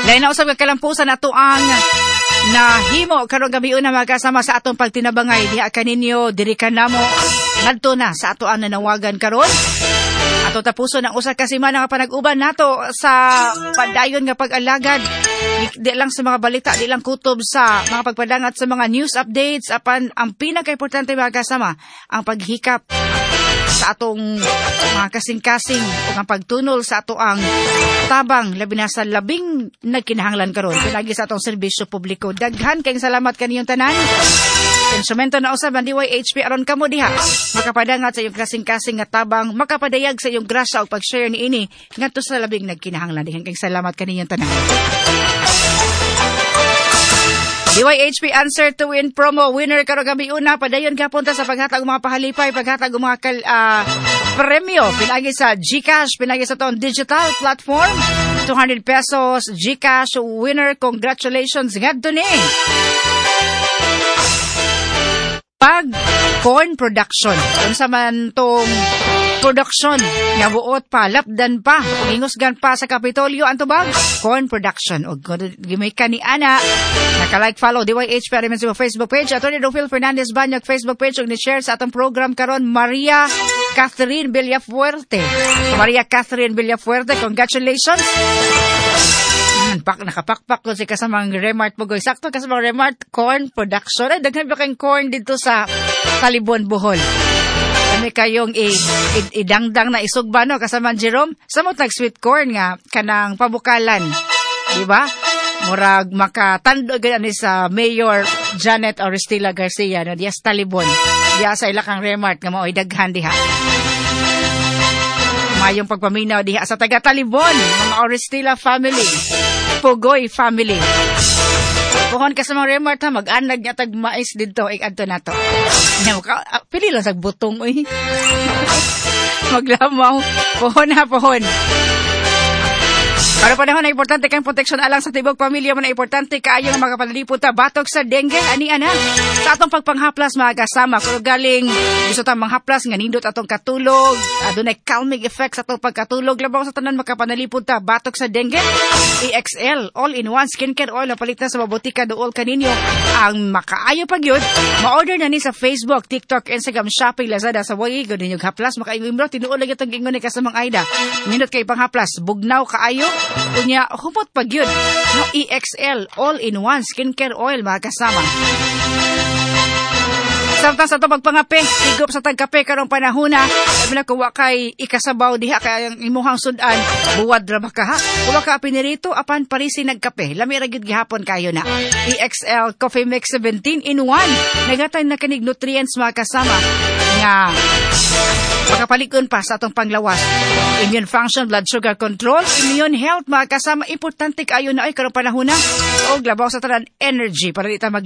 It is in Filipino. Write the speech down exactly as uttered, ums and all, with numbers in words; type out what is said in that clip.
Lain na usab ka kalampusan ato ang nahimo karong gabi una magkasama sa atong pagtinabangay diha kaninyo diri kanamo ngadto na sa ato ang nanawagan karon. Ato tapuson ang usa ka semana nga panag-uban nato sa padayon nga pag-alagad di lang sa mga balita, di lang kutob sa mga pagpadangat sa mga news updates, apan ang pinaka-importante mga kasama ang paghikap sa atong mga kasing-kasing o ang pagtunol sa ato ang tabang labi na sa labing nagkinahanglan karon pinagi sa atong serbisyo publiko. Daghan kayong salamat kaniyong tanan. Instrumento na usab ang D Y H P aron kamo diha makapadangat sa iyong kasing-kasing nga tabang, makapadayag sa iyong grasya o pag-share niini ngadto sa labing nagkinahanglan. Daghan kayong salamat kaniyong tanan. D Y H P Answer to Win promo winner karong gabi una padayon gapon ta sa paghatag og mga pahalipay, paghatag og mga kal, uh, premyo pinagi sa GCash, pinagi sa ton digital platform. two hundred pesos GCash winner. Congratulations ngadto ni Pag Corn Production. Unsa man tong production nga buot pa, lapdan pa, ingusgan pa sa Kapitolyo ang tubag Corn Production. O gimay ka ni ana naka-like follow D Y H P Arimen sa Facebook page, Attorney Rufil Fernandez Banyag Facebook page, ug ni-share sa atong program karon Maria Catherine Villafuerte. Maria Catherine Villafuerte, congratulations. Pak nakapakpak ko si kasamang Remart Pugoy. Sakto kasamang Remart Corn Production. Ay, daghan ba kayong corn dito sa Talibon, Bohol? Kami kayong i, i, idangdang na isugba, no? Kasamang Jerome, samot nag-sweet corn nga, kanang pabukalan. Diba? Murag makatando ganyan sa Mayor Janet Oristila Garcia, no? Diya sa Talibon. Diya sa ilakang Remart, nga mao'y daghan diha. Mayong pagpaminaw diha sa taga Talibon, mga Oristila family, Pugoy family. Buhon ka sa mga Remart ha, mag-anag niya tag mais dito, ikadto na to. Pili lang sa butong, uy. Maglamaw. Buhon ha, buhon. Para panahon na importante kang proteksyon alang sa tibok pamilya mo na importante kaayo nga makapanalipod ta batok sa dengue ani ana sa atong pagpanghaplas mga kasama kung galing gusto ta manghaplas nga nindot atong katulog adunay calming effects atong pagkatulog labaw sa tanan makapanalipod ta batok sa dengue. E X L all-in-one skincare oil na palit na sa mabutika dool kaninyo ang makaayo pagyud ma-order na ni sa Facebook, TikTok, Instagram, Shopee, Lazada sa way gud ninyo haplas makaingon bro tinuod lagi tong ingon ni kasamang Aida nindot kay panghaplas bugnaw kaayo unya humot pa gyud no E X L all-in-one skincare oil mga kasama. Samtang sa ito pagpangape, higop sa tagkape karong panahuna, sabi na kuwa kay ikasabaw diha kay ang imuhang sudan, buwad raba ka ha. Kuwa ka pinirito, apan parisi nagkape. Lami ragid gihapon kayo na. E X L Coffee Mix seventeen in one. Nagatay na kanig nutrients mga kasama nga makapalikon pa sa atong panglawas. Immune function, blood sugar control, immune health mga kasama. Importante kayo na ay karong panahuna. O glabaw sa tanan energy para di ta mag